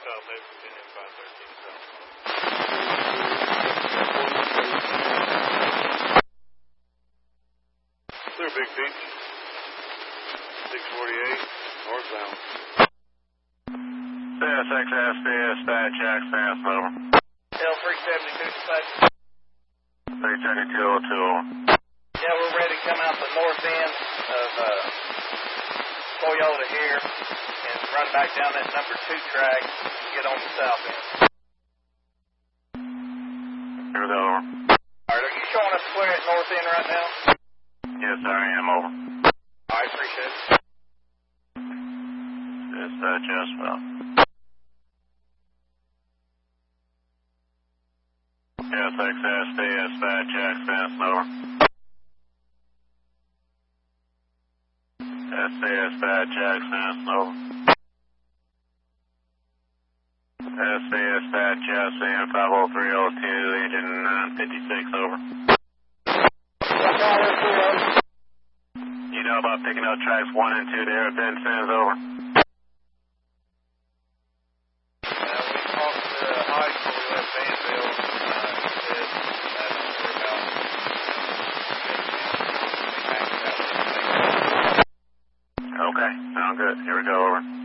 South Bay, Virginia, 513 South. Clear Big Beach, 648, northbound. CSXSB, dispatch, access, over. L372 dispatch. 37202. Yeah, we're ready to come out the north end of Toyota here and run back down that number 2 track and get on the south end. Here we go, over. Alright, are you showing us clear at north end right now? Yes, sir, I am, over. Alright, appreciate it. Dispatch, yes, well. CSXSB, dispatch, access, over. SC, dispatch, access, over. SC, dispatch, SCM 50302, engine 956, over. You know about picking up tracks 1 and 2 there at Vincennes, over. We talked to high school at Vanville. Okay, sound good. Here we go, over.